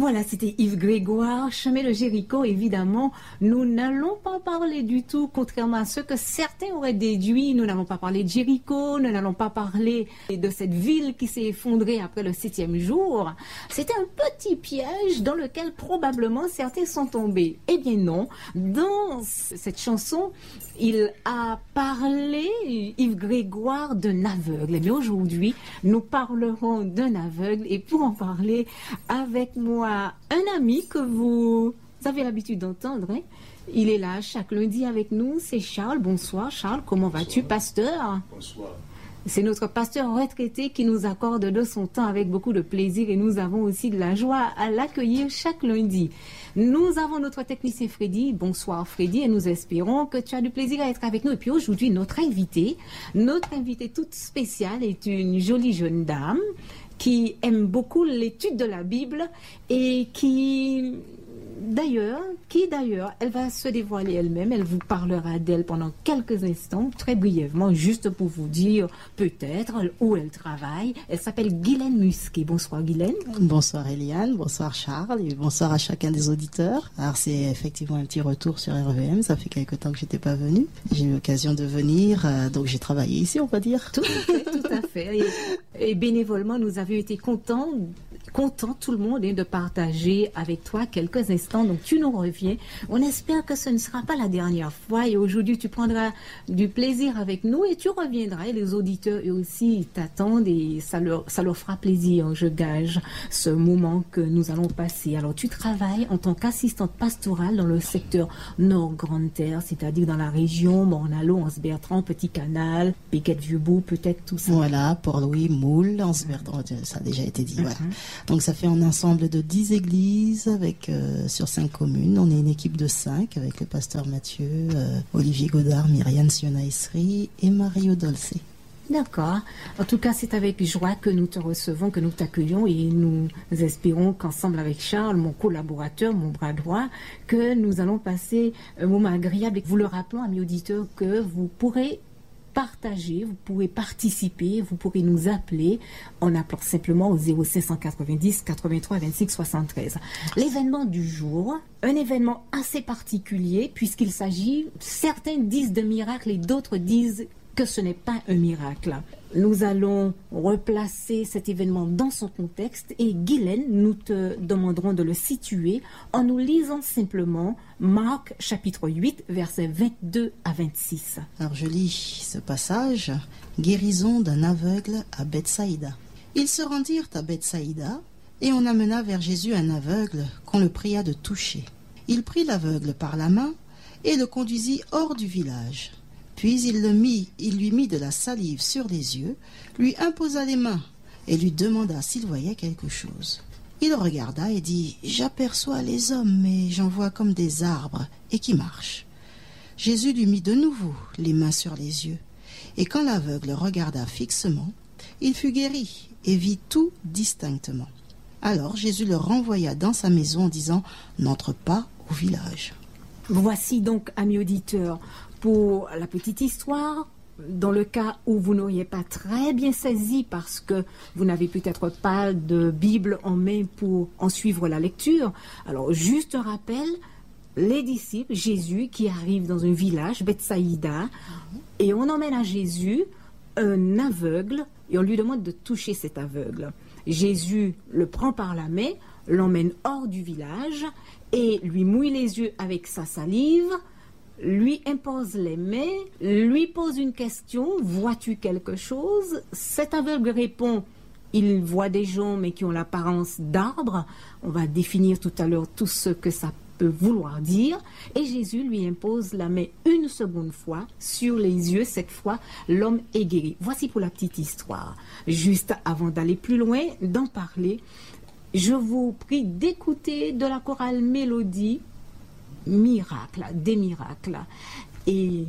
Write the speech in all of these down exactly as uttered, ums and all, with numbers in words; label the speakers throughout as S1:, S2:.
S1: Voilà, c'était Yves Grégoire, Chemin de Jéricho. Évidemment, nous n'allons pas parler du tout, contrairement à ce que certains auraient déduit, nous n'allons pas parler de Jéricho, nous n'allons pas parler de cette ville qui s'est effondrée après le septième jour. C'était un petit piège dans lequel probablement certains sont tombés. Eh bien non, dans cette chanson, il a parlé, Yves Grégoire, d'un aveugle. Mais aujourd'hui, nous parlerons d'un aveugle. Et pour en parler avec moi, un ami que vous avez l'habitude d'entendre, hein? Il est là chaque lundi avec nous, c'est Charles. Bonsoir Charles, comment vas-tu, pasteur?
S2: Bonsoir.
S1: C'est notre pasteur retraité qui nous accorde de son temps avec beaucoup de plaisir et nous avons aussi de la joie à l'accueillir chaque lundi. Nous avons notre technicien Freddy. Bonsoir Freddy et nous espérons que tu as du plaisir à être avec nous. Et puis aujourd'hui, notre invitée, notre invitée toute spéciale est une jolie jeune dame qui aime beaucoup l'étude de la Bible et qui... D'ailleurs, qui d'ailleurs, elle va se dévoiler elle-même, elle vous parlera d'elle pendant quelques instants, très brièvement, juste pour vous dire peut-être où elle travaille. Elle s'appelle Guylaine Musquet. Bonsoir Guylaine.
S3: Bonsoir Eliane, bonsoir Charles et bonsoir à chacun des auditeurs. Alors c'est effectivement un petit retour sur R V M, ça fait quelque temps que j'étais pas venue. J'ai eu l'occasion de venir, euh, donc j'ai travaillé ici, on va dire.
S1: Tout à fait, tout à fait. Et, et bénévolement, nous avions été contents, contents tout le monde hein, de partager avec toi quelques instants. Donc tu nous reviens. On espère que ce ne sera pas la dernière fois et aujourd'hui tu prendras du plaisir avec nous et tu reviendras et les auditeurs eux aussi t'attendent et ça leur, ça leur fera plaisir, je gage, ce moment que nous allons passer. Alors tu travailles en tant qu'assistante pastorale dans le secteur Nord-Grande-Terre, c'est-à-dire dans la région Morne-à-l'Eau, Anse-Bertrand, Petit Canal, Piquette-Vieux-Bourg, peut-être tout ça.
S3: Voilà, Port-Louis, Moule, Anse-Bertrand, ça a déjà été dit. Mm-hmm. Voilà. Donc ça fait un ensemble de dix églises avec euh, sur cinq communes. On est une équipe de cinq avec le pasteur Mathieu, euh, Olivier Godard, Myriam Sionaïsri et Mario Dolce.
S1: D'accord. En tout cas, c'est avec joie que nous te recevons, que nous t'accueillons et nous espérons qu'ensemble avec Charles, mon collaborateur, mon bras droit, que nous allons passer un moment agréable et que vous le rappelons, amis auditeurs, que vous pourrez partager, vous pourrez participer, vous pourrez nous appeler en appelant simplement au zéro cinq cent quatre-vingt-dix quatre-vingt-trois vingt-six soixante-treize. L'événement du jour, un événement assez particulier puisqu'il s'agit, certains disent de miracle et d'autres disent que ce n'est pas un miracle. Nous allons replacer cet événement dans son contexte et Guylaine, nous te demanderons de le situer en nous lisant simplement Marc chapitre huit, versets vingt-deux à vingt-six.
S3: Alors je lis ce passage, guérison d'un aveugle à Bethsaïda. Ils se rendirent à Bethsaïda et on amena vers Jésus un aveugle qu'on le pria de toucher. Il prit l'aveugle par la main et le conduisit hors du village. Puis il, le mit, il lui mit de la salive sur les yeux, lui imposa les mains et lui demanda s'il voyait quelque chose. Il regarda et dit « J'aperçois les hommes, mais j'en vois comme des arbres et qui marchent. » Jésus lui mit de nouveau les mains sur les yeux. Et quand l'aveugle regarda fixement, il fut guéri et vit tout distinctement. Alors Jésus le renvoya dans sa maison en disant « N'entre pas au village. »
S1: Voici donc, amis auditeurs, pour la petite histoire, dans le cas où vous n'auriez pas très bien saisi parce que vous n'avez peut-être pas de Bible en main pour en suivre la lecture. Alors, juste un rappel, les disciples, Jésus qui arrive dans un village, Bethsaïda, et on emmène à Jésus un aveugle et on lui demande de toucher cet aveugle. Jésus le prend par la main, l'emmène hors du village et lui mouille les yeux avec sa salive, lui impose les mains, lui pose une question, vois-tu quelque chose? Cet aveugle répond, il voit des gens mais qui ont l'apparence d'arbres. On va définir tout à l'heure tout ce que ça peut vouloir dire. Et Jésus lui impose la main une seconde fois sur les yeux. Cette fois, l'homme est guéri. Voici pour la petite histoire. Juste avant d'aller plus loin, d'en parler, je vous prie d'écouter de la chorale Mélodie Miracle, des miracles. Et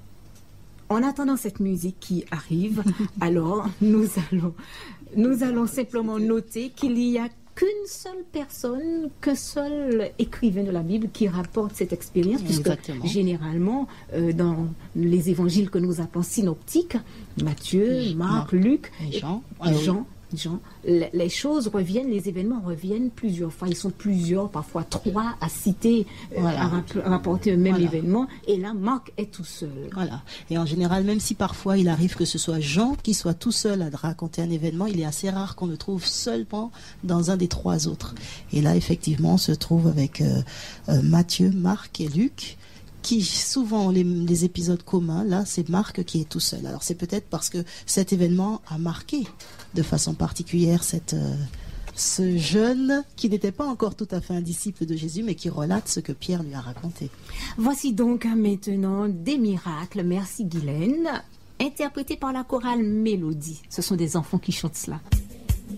S1: en attendant cette musique qui arrive, alors nous allons, nous allons simplement noter qu'il n'y a qu'une seule personne, qu'un seul écrivain de la Bible qui rapporte cette expérience, puisque Exactement. généralement, euh, dans les évangiles que nous appelons synoptiques, Matthieu, Marc, Marc Luc,
S3: et Jean,
S1: et Jean Jean, les choses reviennent, les événements reviennent plusieurs fois. Ils sont plusieurs, parfois trois, à citer, voilà. à, rap- à rapporter le même voilà. événement. Et là, Marc est tout seul.
S3: Voilà. Et en général, même si parfois il arrive que ce soit Jean qui soit tout seul à raconter un événement, il est assez rare qu'on le trouve seulement dans un des trois autres. Et là, effectivement, on se trouve avec euh, euh, Matthieu, Marc et Luc, qui souvent ont les, les épisodes communs. Là, c'est Marc qui est tout seul. Alors, c'est peut-être parce que cet événement a marqué de façon particulière cette, euh, ce jeune qui n'était pas encore tout à fait un disciple de Jésus, mais qui relate ce que Pierre lui a raconté.
S1: Voici donc maintenant des miracles. Merci Guylaine, interprété par la chorale Mélodie. Ce sont des enfants qui chantent cela.